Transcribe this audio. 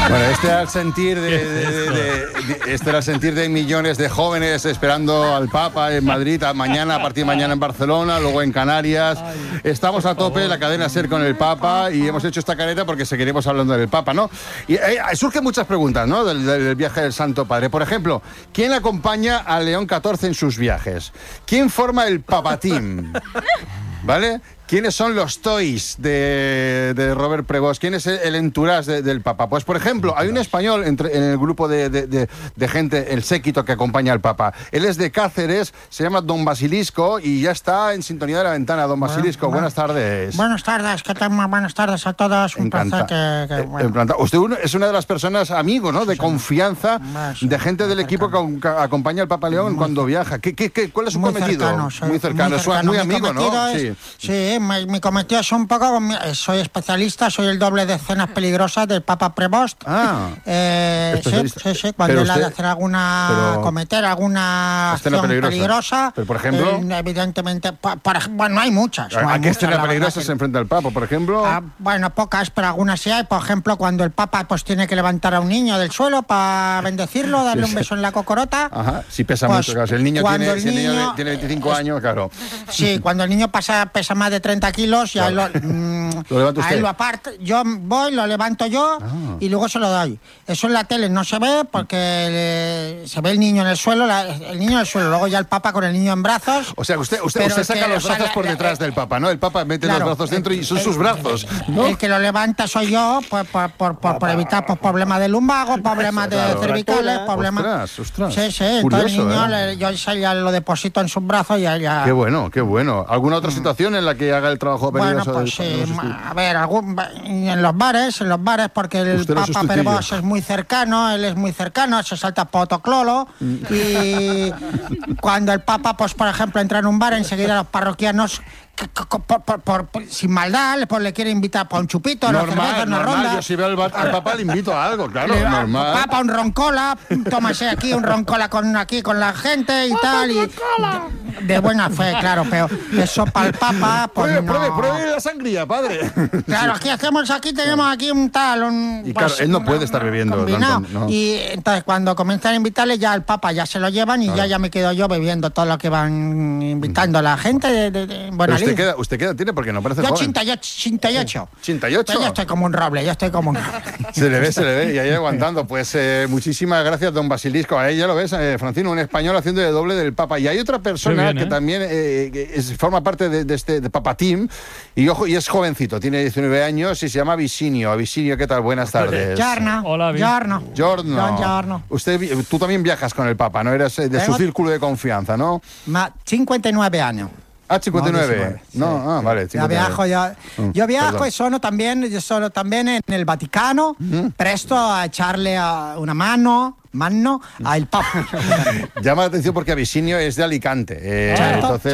Bueno, este era el sentir de millones de jóvenes esperando al Papa en Madrid, a partir de mañana en Barcelona, luego en Canarias. Estamos a tope, la cadena SER con el Papa, y hemos hecho esta careta porque seguiremos hablando del Papa, ¿no? Y surgen muchas preguntas, ¿no? Del viaje del Santo Padre. Por ejemplo, ¿quién acompaña a León XIV en sus viajes? ¿Quién forma el Papa Team? ¿Vale? ¿Quiénes son los toys de Robert Prevost? ¿Quién es el entourage del Papa? Pues, por ejemplo, hay un español en el grupo de gente, el séquito que acompaña al Papa. Él es de Cáceres, se llama Don Basilisco y ya está en sintonía de la ventana. Don Basilisco, buenas tardes. Buenas tardes, ¿qué tal? Buenas tardes a todos. Un placer bueno. Usted es una de las personas, amigos, ¿no? De confianza, de gente del equipo que acompaña al Papa León cuando viaja. ¿Cuál es su cometido? Muy cercano. Es muy amigo, ¿no? Sí. Mi cometido es un poco... soy especialista, soy el doble de escenas peligrosas del Papa Prevost. Sí. Cuando él ha de hacer cometer alguna acción peligrosa. Pero, por ejemplo... evidentemente... Bueno, hay muchas. ¿A qué escena peligrosa se enfrenta el Papa, por ejemplo? Bueno, pocas, pero algunas sí hay. Por ejemplo, cuando el Papa pues tiene que levantar a un niño del suelo para bendecirlo, darle un beso en la cocorota. Ajá, sí pesa mucho, claro. Si el niño tiene 25 años, claro. Sí, cuando el niño pesa más de 30 kilos, ya ¿Lo levanta usted? Ahí lo aparto, yo voy, lo levanto yo y luego se lo doy. Eso en la tele no se ve porque se ve el niño en el suelo, luego ya el Papa con el niño en brazos. O sea, usted saca los brazos por detrás del Papa, ¿no? El Papa mete los brazos dentro y son sus brazos, ¿no? El que lo levanta soy yo, pues, por evitar problemas de lumbago, problemas de cervicales, problemas... Ostras. Sí, entonces el niño, yo ya lo deposito en sus brazos y ya... Qué bueno. ¿Alguna otra situación en la que haga el trabajo peligroso? Bueno, pues a ver, en los bares, porque el Papa Prevost es muy cercano, se salta potoclolo y cuando el Papa, pues por ejemplo, entra en un bar, enseguida los parroquianos sin maldad, pues le quiere invitar para un chupito, una ronda. Yo si veo al Papa le invito a algo, claro, normal. Papa, un roncola, tómase aquí un roncola con la gente y tal, y de buena fe, claro, pero eso para el Papa, pues pruebe la sangría, padre. Claro, tenemos aquí un tal, y claro, él no puede estar bebiendo. No. Y entonces cuando comienzan a invitarle, ya el Papa ya se lo llevan y ya me quedo yo bebiendo todo lo que van invitando a la gente bueno. ¿Usted qué edad tiene? Porque no parece joven. 88. ¿88? Yo estoy como un roble, Se le ve, y ahí aguantando. Pues muchísimas gracias, don Basilisco. Ahí ya lo ves, Francino, un español haciendo de doble del Papa. Y hay otra persona que también forma parte de este Papa Team, y es jovencito, tiene 19 años y se llama Visinio. Visinio, ¿qué tal? Buenas tardes. Hola, Giorno. Tú también viajas con el Papa, ¿no? Eres de su círculo de confianza, ¿no? 59 años. 59. No, vale. 59. Yo viajo y sono también en el Vaticano, presto a echarle una mano al Papa. Llama la atención porque Abisinio es de Alicante. Entonces